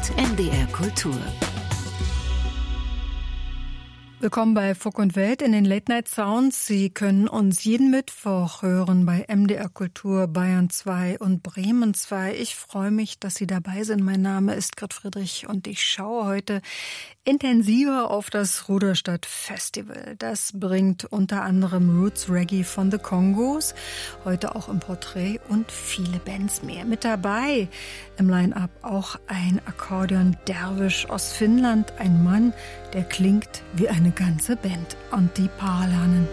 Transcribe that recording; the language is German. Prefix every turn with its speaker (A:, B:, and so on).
A: NDR Kultur.
B: Willkommen bei Funk und Welt in den Late Night Sounds. Sie können uns jeden Mittwoch hören bei MDR Kultur, Bayern 2 und Bremen 2. Ich freue mich, dass Sie dabei sind. Mein Name ist Grit Friedrich und ich schaue heute intensiver auf das Ruderstadt Festival. Das bringt unter anderem Roots Reggae von The Congos, heute auch im Porträt und viele Bands mehr. Mit dabei im Line-Up auch ein Akkordeon-Derwisch aus Finnland, ein Mann, der klingt wie eine ganze Band. Antti Paalanen.